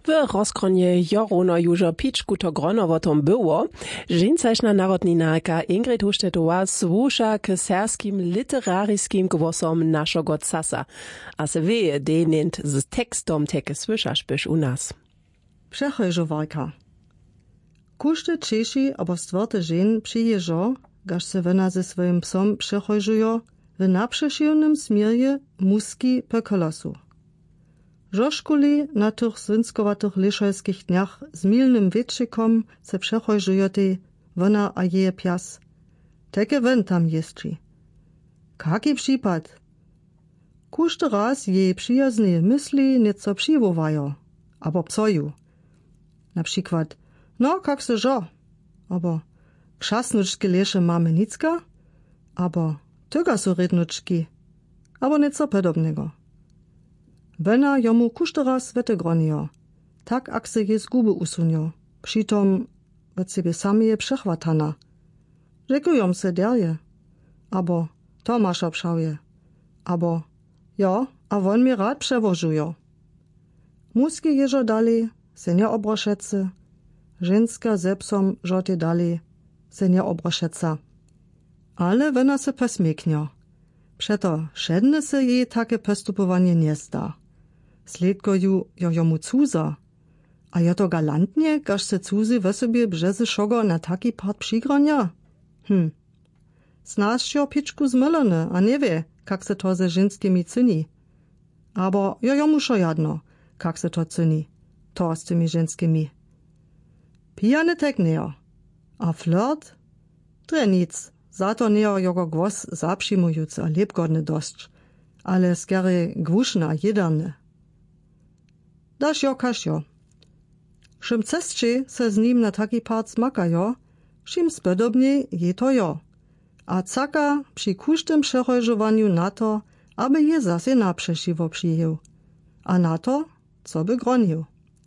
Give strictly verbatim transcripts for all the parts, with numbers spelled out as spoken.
W rozkronie Jorono Južo Pičku to grono o tom było, żeńcaśna narodninarka Ingrid Huštetowa słusza k serskim literariskim głosom naszego casa. A se wie, de nint z tekstom teke słyszasz byś u nas. Przechojżowarka. Kuszty Češi abo stworte žen přiježo, gaž se vena ze svojim psom przechojžujo, w naprzeciwnym smirje muski pe kolosu. Żoszkuli na tych swinskowatych liszojskich dniach z milnym wietrzykom se przechojżujotej, wona a jeje pias. Teke wen tam jestrzy. Kaki przypad? Kuszty raz jej przyjazne myśli nieco przywowają, abo psoju. Na przykład, no, kak se żo? Abo, krzasnuczki lesze mamy nicka? Abo, tyga su rednuczki? Abo nieco podobnego. Wena jomu kusztera svete gronio, tak ak se je z guby usunio, přitom od sebe sami je przechwatana. Rzekujom se derje, abo Tomasza pšauje, abo jo, a won mi rad przewożujo. Muski jeżo dali, se nie obrošece, ženska ze psom žoty dali, se nie obrošeca. Ale wena se pesmiknio, przeto šedne se jej takie postupowanie nie zda. Sledko ju jo jomu cuza, a je to galantnie, gaž se cuzi we sobie březe šogo na taki part přigrania? Hm. Snaž jo pičku zmylone, a nie wie, kak se to ze ženskimi cyni. Abo jo jomu šo jadno, kak se to cyni, to z tymi ženskimi. Pijane tek neo, a flirt? Dre nic, za to neo jogo głos zapšimujuce a lepgodne dosć, ale skiery gwušne a jederne. Daš jo kaš jo. Šim cestči se z nim na taki part smakajo, šim spodobnie je to jo. A caka przy kuštym przechojżowaniu na to, aby je zase napřešivo přijeł. A na to, co by gronił.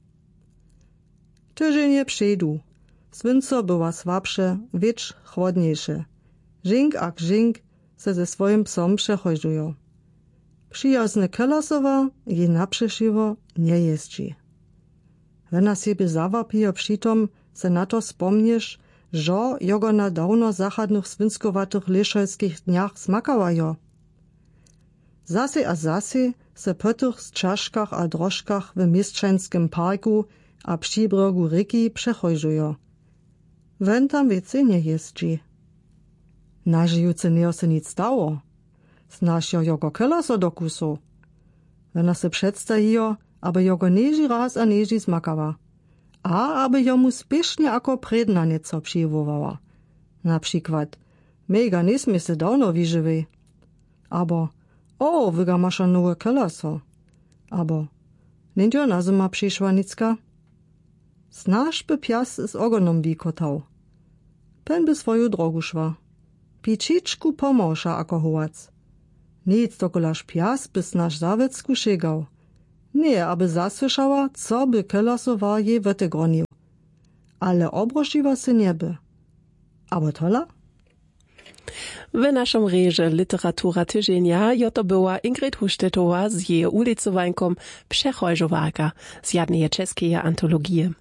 Tydzienie przejdu. Swinco była słabsze, wiecz chłodniejsze. Żink ak żink se ze swoim psom przechojżują. Przyjazne kolosowa je napřešivo nie jeździ. Wena siebie zawapije přitom se na to spomniesz, żo jogo na dawno zachadnych swinskowatych liszojskich dniach smakawajo. Zase a zase se po tych z czaszkach a drożkach w mieszczańskim parku a przy brzegu ryki przechojżujo. Wen tam więcej nie jeździ. Nażyjuce nie se nic stało. Znaš jo jogo koloso do kusu. Wena se przedstawijo, aby jogo neži raz a neži smakawa. A aby jomu spiesznie ako predna nieco przyjmowała. Na przykład, mega nismy se dawno wyżywej. Abo, o, wyga masza nowe koloso. Abo, ninjo na zima przyszła nicka. Znaš by pias z ogonom wikotał. Pen by swoją drogu szła. Pičičku pomosza ako hołac. Nic dokolaż pias by nasz zawecku szegał. Nie, aby zasłyszała, co by kolosowa jej wetegronił. Ale obrožiła se nieby. Abo tola? W naszym reże Literatura tydzienia jo to była Ingrid Huštetowa z jej ulicowanką Przechojżowarka z jednej czeskiej antologii.